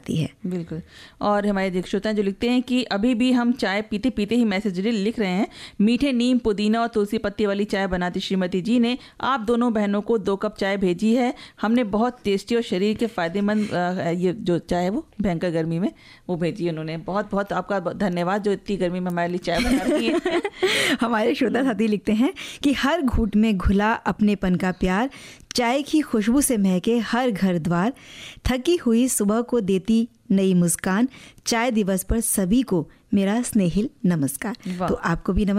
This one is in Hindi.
जाती है। बिल्कुल। और हमारे श्रोता जो लिखते हैं कि अभी भी हम चाय पीते पीते ही मैसेज लिख रहे हैं, मीठे नीम, पुदीना और तुलसी पत्ती वाली चाय बनाती श्रीमती जी ने आप दोनों बहनों को 2 कप चाय भेजी है। हमने बहुत टेस्टी और शरीर के फायदेमंद ये जो चाय है वो भयंकर गर्मी में वो भेजी है उन्होंने। बहुत बहुत आपका धन्यवाद जो इतनी गर्मी में हमारे लिए चाय बना रही है। हमारे श्रोता साथी लिखते हैं कि हर घूंट में घुला अपनेपन का प्यार, चाय की खुशबू से महके हर घर द्वार, थकी हुई सुबह को देती नई मुस्कान, चाय दिवस पर सभी को मेरा स्नेहिल नमस्कार। तो आपको भी नमस्कार।